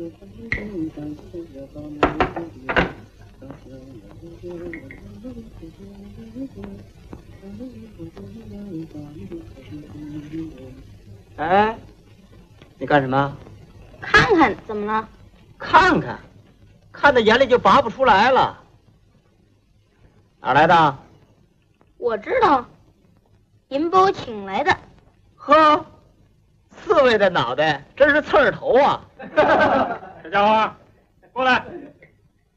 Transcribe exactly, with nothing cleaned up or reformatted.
哎，你干什么？ 看看，怎么了？ 看看，看在眼里就拔不出来了。哪儿来的？ 我知道，银包请来的。 呵，刺猬的脑袋真是刺儿头啊！ 小家伙，过来。